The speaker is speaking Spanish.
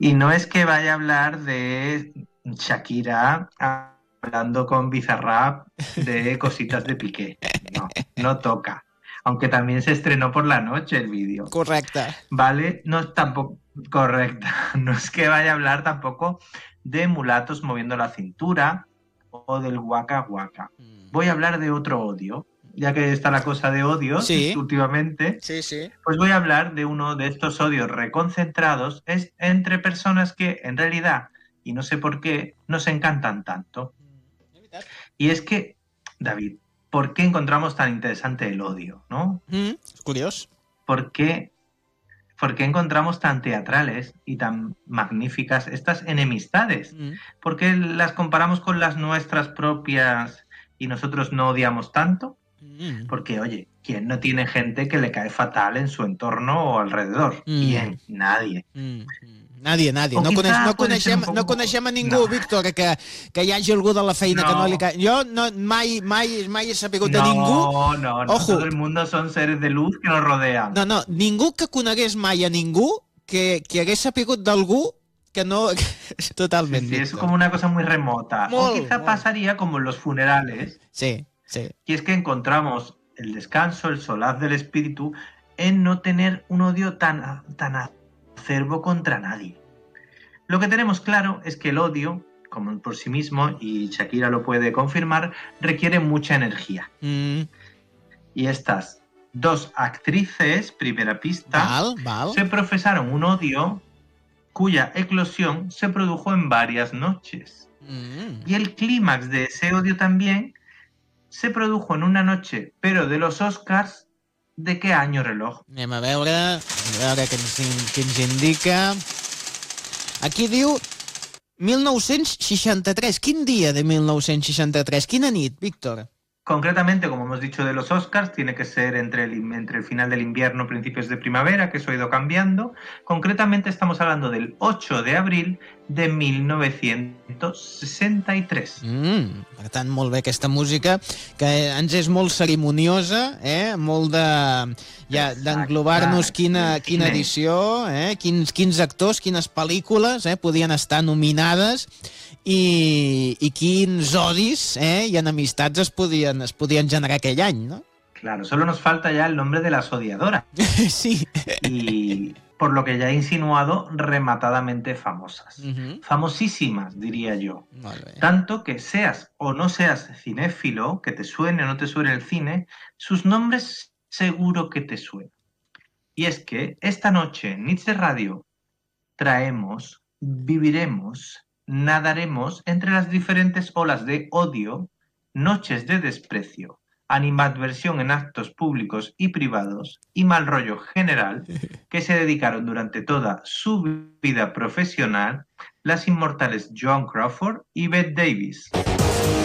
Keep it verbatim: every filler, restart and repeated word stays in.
Y no es que vaya a hablar de Shakira hablando con Bizarrap de cositas de Piqué. No, no toca. Aunque también se estrenó por la noche el vídeo. Correcte. ¿Vale? No es tampoco correcta. No es que vaya a hablar tampoco de mulatos moviendo la cintura o del guaca guaca. Voy a hablar de otro odio. Ya que está la cosa de odios Sí. últimamente, Sí, sí. pues voy a hablar de uno de estos odios reconcentrados es entre personas que en realidad, y no sé por qué, no se encantan tanto. Y es que, David, ¿por qué encontramos tan interesante el odio, no? Mm, és curiós. ¿Por qué, ¿Por qué encontramos tan teatrales y tan magníficas estas enemistades? Mm. ¿Por qué las comparamos con las nuestras propias y nosotros no odiamos tanto? Mm. Porque, oye, ¿quién no tiene gente que le cae fatal en su entorno o alrededor? Mm. ¿Quién? Nadie. Mm. Nadie, nadie. O No, coneix, quizá no, puede ser coneixem, un poco... no coneixem a ningú, No. Víctor, que, que hi hagi algú de la feina No. que no li caigui. Jo no, mai, mai, mai he sabut de No, ningú... no, no. Ojo. Todo el mundo son seres de luz que nos rodean. No, no, ningú que conegués mai a ningú que, que hagués sapigut d'algú que no... Totalment, Sí, sí, es Víctor. como una cosa muy remota. Molt, o quizá molt. pasaría como en los funerales, Sí, sí. y es que encontramos el descanso, el solaz del espíritu, en no tener un odio tan, tan acerbo contra nadie. Lo que tenemos claro es que el odio, como por sí mismo, y Shakira lo puede confirmar, requiere mucha energía. Mm. Y estas dos actrices, primera pista, Val, val. se profesaron un odio cuya eclosión se produjo en varias noches. Mm. Y el clímax de ese odio también se produjo en una noche, pero de los Oscars, ¿de qué año reloj? Anem a veure, a veure què ens, què ens indica. Aquí diu mil nou-cents seixanta-tres. Quin dia de mil nou-cents seixanta-tres? Quina nit, Víctor? Concretamente, como hemos dicho de los Oscars, tiene que ser entre el, entre el final del invierno, principios de primavera, que eso ha ido cambiando. Concretamente estamos hablando del ocho de abril de mil novecientos sesenta-tres. Mm, per tant, molt bé aquesta música, que ens és molt cerimoniosa, eh? Molt de... ja d'englobar-nos quina, quina edició, eh? quins, quins actors, quines pel·lícules eh? podien estar nominades i, i quins odis eh? i enemistats es podien, es podien generar aquell any, no? Claro, solo nos falta ya el nombre de las odiadoras. Sí. Y por lo que ya he insinuado, rematadamente famosas. Uh-huh. Famosísimas, diría yo. Molt bé. Tanto que seas o no seas cinéfilo, que te suene o no te suene el cine, sus nombres seguro que te suenan. Y es que esta noche en Nits de Radio traemos, viviremos, nadaremos entre las diferentes olas de odio, noches de desprecio, animadversión en actos públicos y privados y mal rollo general que se dedicaron durante toda su vida profesional las inmortales Joan Crawford y Bette Davis.